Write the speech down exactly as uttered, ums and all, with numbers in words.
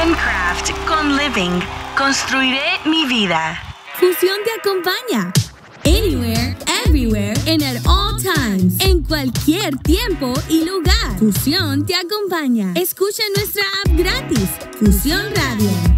Timecraft con Living. Construiré mi vida. Fusión te acompaña. Anywhere, everywhere, and at all times. En cualquier tiempo y lugar. Fusión te acompaña. Escucha nuestra app gratis. Fusión Radio.